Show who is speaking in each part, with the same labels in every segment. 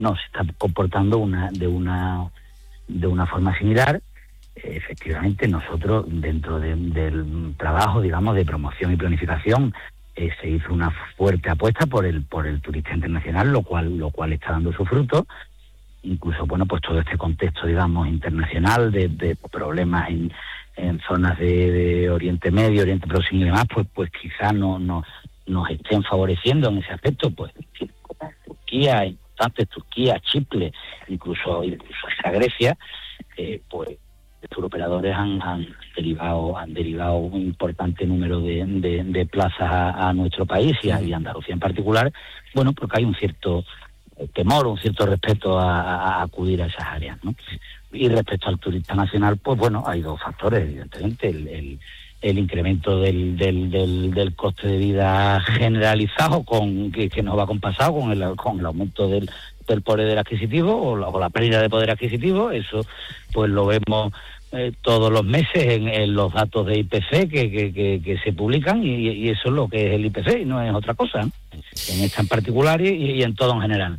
Speaker 1: no, se está comportando de una forma similar. Efectivamente, nosotros dentro del trabajo, digamos, de promoción y planificación, se hizo una fuerte apuesta por el turista internacional, lo cual está dando su fruto. Incluso, bueno, pues todo este contexto, digamos, internacional de problemas en zonas de Oriente Medio, Oriente Próximo y demás, pues quizás nos estén favoreciendo en ese aspecto, pues Turquía, importantes, Turquía, Chipre, incluso hasta Grecia, pues estos operadores han derivado un importante número de plazas a nuestro país y a Andalucía en particular, bueno, porque hay un cierto temor, un cierto respeto a acudir a esas áreas, ¿no? Y respecto al turista nacional, pues bueno, hay dos factores, evidentemente, el incremento del coste de vida generalizado que nos va compasado con el aumento del poder adquisitivo o la pérdida de poder adquisitivo. Eso pues lo vemos todos los meses en los datos de IPC que se publican y eso es lo que es el IPC y no es otra cosa, ¿no? En esta en particular y en todo en general.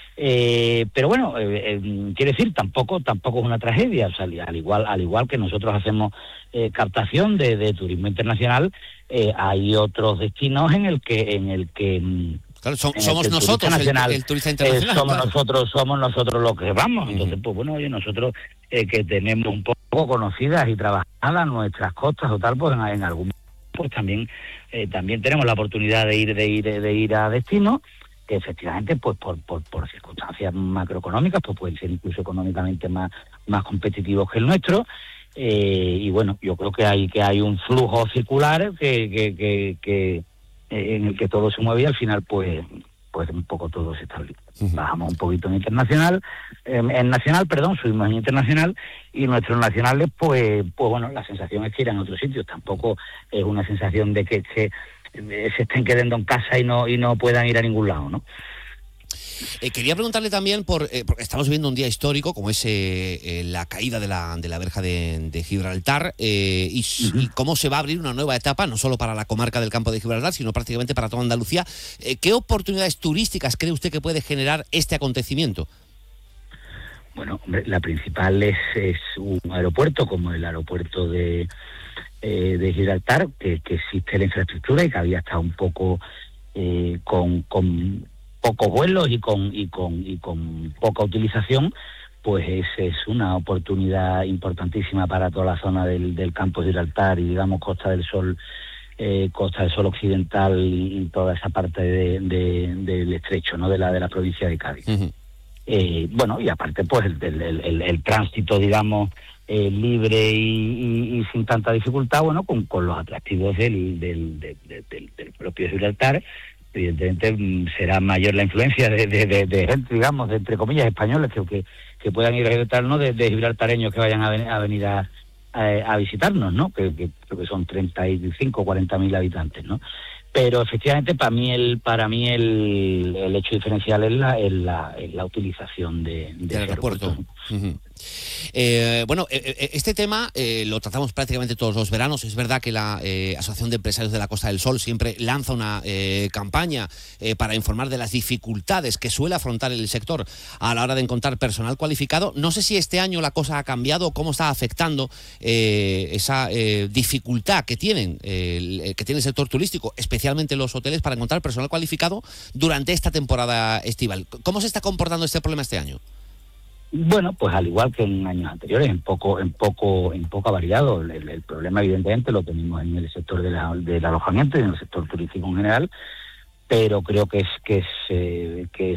Speaker 1: Pero bueno, quiere decir, tampoco es una tragedia. O sea, al igual que nosotros hacemos captación de turismo internacional, hay otros destinos en el que
Speaker 2: claro, somos nosotros el turista internacional.
Speaker 1: Somos nosotros los que vamos. Entonces, pues bueno, oye, nosotros que tenemos un poco conocidas y trabajadas nuestras costas o tal, pues en algún pues también tenemos la oportunidad de ir a destinos que efectivamente pues por circunstancias macroeconómicas pues pueden ser incluso económicamente más competitivos que el nuestro. Y bueno, yo creo que hay un flujo circular que en el que todo se mueve y al final pues un poco todo se estabiliza. Bajamos un poquito en internacional, subimos en internacional y nuestros nacionales pues bueno, la sensación es que irán a otros sitios. Tampoco es una sensación de que se estén quedando en casa y no puedan ir a ningún lado, ¿no?
Speaker 2: Quería preguntarle también porque estamos viviendo un día histórico como es la caída de la verja de Gibraltar y cómo se va a abrir una nueva etapa no solo para la comarca del Campo de Gibraltar sino prácticamente para toda Andalucía. ¿Qué oportunidades turísticas cree usted que puede generar este acontecimiento?
Speaker 1: Bueno, hombre, la principal es un aeropuerto como el aeropuerto de Gibraltar, que existe la infraestructura y que había estado un poco con pocos vuelos y con poca utilización, pues es una oportunidad importantísima para toda la zona del Campo de Gibraltar y digamos Costa del Sol occidental y toda esa parte del estrecho, ¿no? de la provincia de Cádiz. Bueno, y aparte pues el tránsito, digamos, libre y sin tanta dificultad, bueno, con los atractivos del propio Gibraltar. Evidentemente será mayor la influencia de gente, digamos, de entre comillas españoles que puedan ir a Gibraltar, ¿no? de gibraltareños que vayan a venir a visitarnos, ¿no? Que creo que son 35 o 40.000 habitantes, ¿no? Pero efectivamente para mí el hecho diferencial es la utilización del aeropuerto.
Speaker 2: Bueno, este tema lo tratamos prácticamente todos los veranos. Es verdad que la Asociación de Empresarios de la Costa del Sol siempre lanza una campaña para informar de las dificultades que suele afrontar el sector a la hora de encontrar personal cualificado. No sé si este año la cosa ha cambiado o cómo está afectando esa dificultad que tiene el sector turístico, especialmente los hoteles, para encontrar personal cualificado durante esta temporada estival. ¿Cómo se está comportando este problema este año?
Speaker 1: Bueno, pues al igual que en años anteriores, en poco ha variado. El problema evidentemente lo tenemos en el sector del alojamiento y en el sector turístico en general, pero creo que es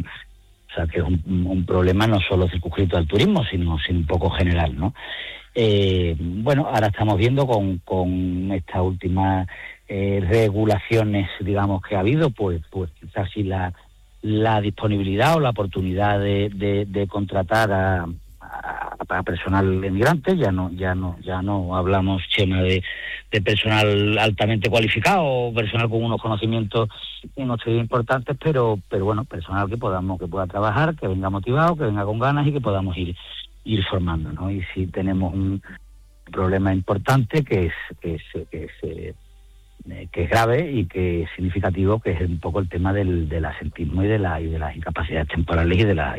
Speaker 1: un problema no solo circunscrito al turismo, sino un poco general, ¿no? Bueno, ahora estamos viendo con estas últimas regulaciones, digamos, que ha habido, pues quizás sí la disponibilidad o la oportunidad de contratar a personal emigrante. Ya no hablamos, Chema, de personal altamente cualificado o personal con unos conocimientos importantes, pero bueno, personal que pueda trabajar, que venga motivado, que venga con ganas y que podamos ir formando, ¿no? Y sí tenemos un problema importante que es que es grave y que es significativo, que es un poco el tema del asentismo y de las incapacidades temporales y de la